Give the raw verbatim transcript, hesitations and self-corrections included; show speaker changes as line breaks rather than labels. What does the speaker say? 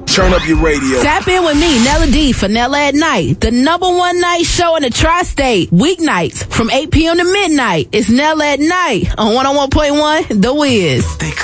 Turn up your radio.
Tap in with me, Nella D, for Nella at Night, the number one night show in the tri-state. Weeknights from eight p.m. to midnight. It's Nella at Night on one oh one point one The Wiz.